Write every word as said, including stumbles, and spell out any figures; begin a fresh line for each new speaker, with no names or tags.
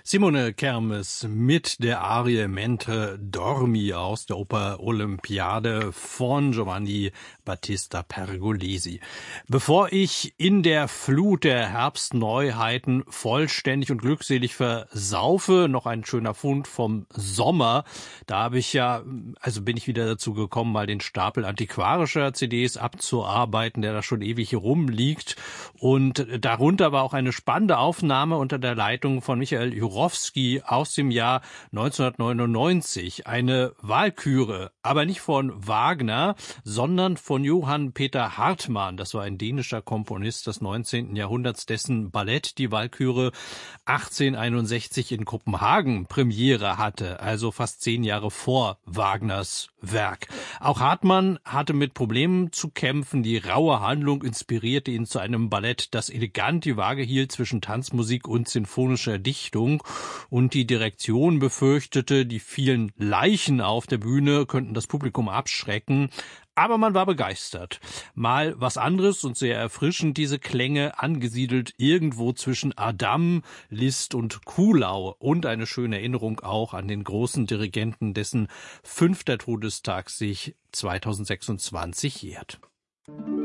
Simone Kermes mit der Arie Mentre Dormi aus der Oper Olympiade von Giovanni Battista Pergolesi. Bevor ich in der Flut der Herbstneuheiten vollständig und glückselig versaufe, noch ein schöner Fund vom Sommer. Da habe ich ja, also bin ich wieder dazu gekommen, mal den Stapel antiquarischer C Ds abzuarbeiten, der da schon ewig rumliegt. Und darunter war auch eine spannende Aufnahme unter der Leitung von Michael Jurowski aus dem Jahr neunzehnhundertneunundneunzig. Eine Walküre, aber nicht von Wagner, sondern von Johann Peter Hartmann. Das war ein dänischer Komponist des neunzehnten Jahrhunderts, dessen Ballett die Walküre achtzehnhunderteinundsechzig in Kopenhagen Premiere hatte, also fast zehn Jahre vor Wagners Werk. Auch Hartmann hatte mit Problemen zu kämpfen. Die raue Handlung inspirierte ihn zu einem Ballett, das elegant die Waage hielt zwischen Tanzmusik und sinfonischer Dichtung. Und die Direktion befürchtete, die vielen Leichen auf der Bühne könnten das Publikum abschrecken. Aber man war begeistert. Mal was anderes und sehr erfrischend, diese Klänge, angesiedelt irgendwo zwischen Adam, Liszt und Kuhlau. Und eine schöne Erinnerung auch an den großen Dirigenten, dessen fünfter Todestag sich zweitausendsechsundzwanzig jährt.